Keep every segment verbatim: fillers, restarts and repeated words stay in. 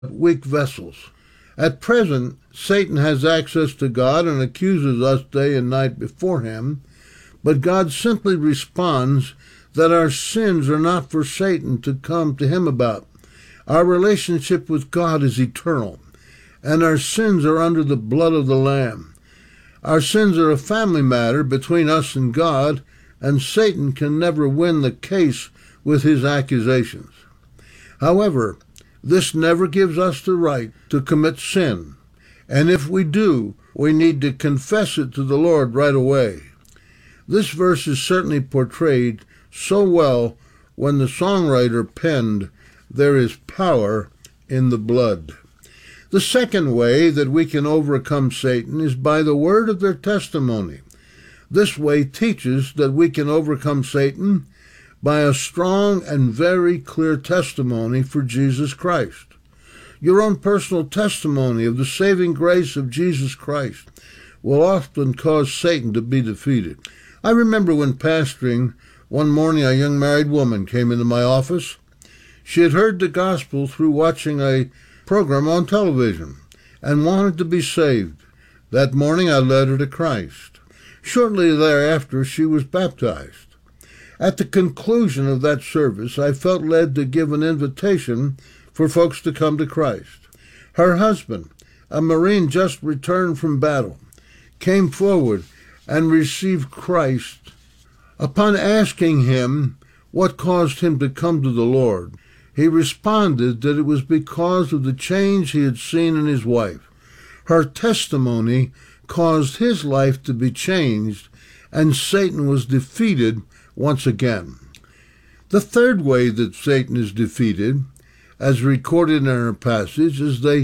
weak vessels. At present, Satan has access to God and accuses us day and night before him, but God simply responds that our sins are not for Satan to come to him about. Our relationship with God is eternal, and our sins are under the blood of the Lamb. Our sins are a family matter between us and God, and Satan can never win the case with his accusations. However, this never gives us the right to commit sin, and if we do, we need to confess it to the Lord right away. This verse is certainly portrayed so well when the songwriter penned, "There is power in the blood." The second way that we can overcome Satan is by the word of their testimony. This way teaches that we can overcome Satan by a strong and very clear testimony for Jesus Christ. Your own personal testimony of the saving grace of Jesus Christ will often cause Satan to be defeated. I remember when pastoring, one morning a young married woman came into my office. She had heard the gospel through watching a program on television and wanted to be saved. That morning I led her to Christ. Shortly thereafter, she was baptized. At the conclusion of that service, I felt led to give an invitation for folks to come to Christ. Her husband, a Marine just returned from battle, came forward and received Christ. Upon asking him what caused him to come to the Lord, he responded that it was because of the change he had seen in his wife. Her testimony caused his life to be changed, and Satan was defeated once again. The third way that Satan is defeated, as recorded in our passage, is they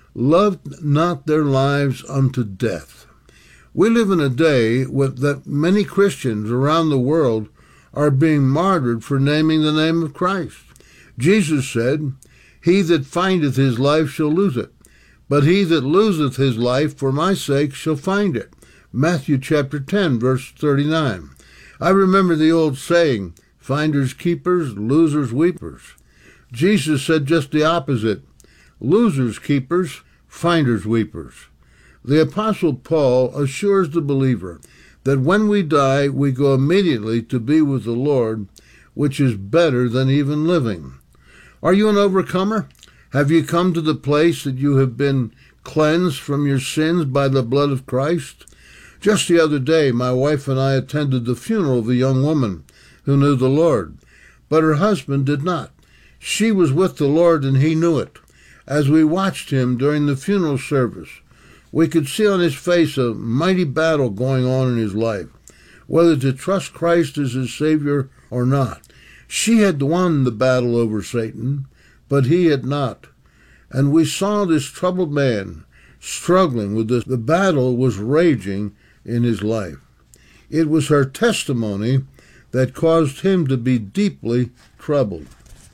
loved not their lives unto death. We live in a day with that many Christians around the world are being martyred for naming the name of Christ. Jesus said, "He that findeth his life shall lose it, but he that loseth his life for my sake shall find it." Matthew chapter ten, verse thirty-nine. I remember the old saying, finders keepers, losers weepers. Jesus said just the opposite, losers keepers, finders weepers. The Apostle Paul assures the believer that when we die, we go immediately to be with the Lord, which is better than even living. Are you an overcomer? Have you come to the place that you have been cleansed from your sins by the blood of Christ? Just the other day, my wife and I attended the funeral of a young woman who knew the Lord, but her husband did not. She was with the Lord and he knew it. As we watched him during the funeral service, we could see on his face a mighty battle going on in his life, whether to trust Christ as his Savior or not. She had won the battle over Satan, but he had not. And we saw this troubled man struggling with this. The battle was raging in his life. It was her testimony that caused him to be deeply troubled.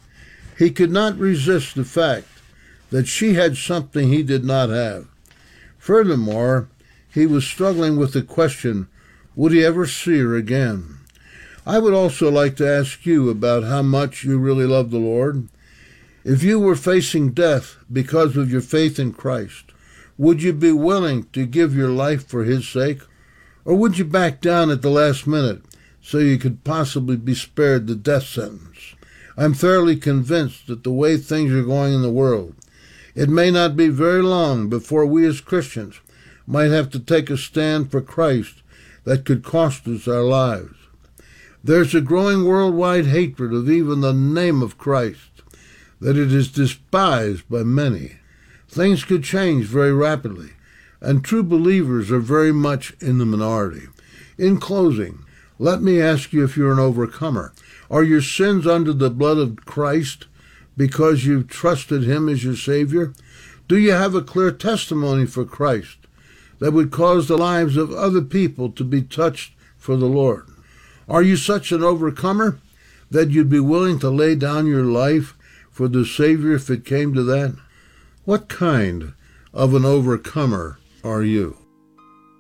He could not resist the fact that she had something he did not have. Furthermore, he was struggling with the question, would he ever see her again? I would also like to ask you about how much you really love the Lord. If you were facing death because of your faith in Christ, would you be willing to give your life for his sake? Or would you back down at the last minute so you could possibly be spared the death sentence? I'm fairly convinced that the way things are going in the world, it may not be very long before we as Christians might have to take a stand for Christ that could cost us our lives. There's a growing worldwide hatred of even the name of Christ, that it is despised by many. Things could change very rapidly, and true believers are very much in the minority. In closing, let me ask you if you're an overcomer. Are your sins under the blood of Christ because you've trusted him as your Savior? Do you have a clear testimony for Christ that would cause the lives of other people to be touched for the Lord? Are you such an overcomer that you'd be willing to lay down your life for the Savior if it came to that? What kind of an overcomer are you?